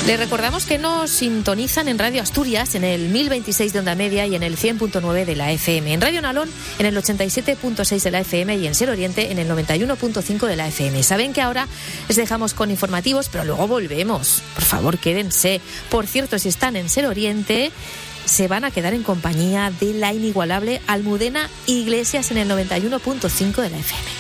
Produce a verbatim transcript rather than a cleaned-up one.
Les recordamos que nos sintonizan en Radio Asturias en el mil veintiséis de onda media y en el cien punto nueve de la F M. En Radio Nalón en el ochenta y siete punto seis de la F M y en Ser Oriente en el noventa y uno punto cinco de la F M. Saben que ahora les dejamos con informativos, pero luego volvemos. Por favor, quédense. Por cierto, si están en Ser Oriente, se van a quedar en compañía de la inigualable Almudena Iglesias en el noventa y uno punto cinco de la F M.